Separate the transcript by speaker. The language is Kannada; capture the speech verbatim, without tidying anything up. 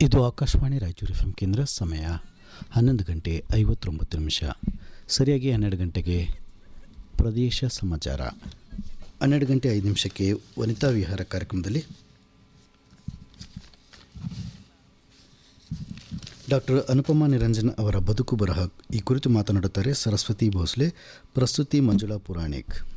Speaker 1: ಇದು ಆಕಾಶವಾಣಿ ರಾಯಚೂರು ಎಫ್ ಎಂ ಕೇಂದ್ರ. ಸಮಯ ಹನ್ನೊಂದು ಗಂಟೆ ಐವತ್ತೊಂಬತ್ತು ನಿಮಿಷ. ಸರಿಯಾಗಿ ಹನ್ನೆರಡು ಗಂಟೆಗೆ ಪ್ರದೇಶ ಸಮಾಚಾರ. ಹನ್ನೆರಡು ಗಂಟೆ ಐದು ನಿಮಿಷಕ್ಕೆ ವನಿತಾ ವಿಹಾರ ಕಾರ್ಯಕ್ರಮದಲ್ಲಿ ಡಾಕ್ಟರ್ ಅನುಪಮಾ ನಿರಂಜನ್ ಅವರ ಬದುಕು ಬರಹ ಈ ಕುರಿತು ಮಾತನಾಡುತ್ತಾರೆ ಸರಸ್ವತಿ ಭೋಸ್ಲೆ. ಪ್ರಸ್ತುತಿ ಮಂಜುಳಾ ಪುರಾಣಿಕ್.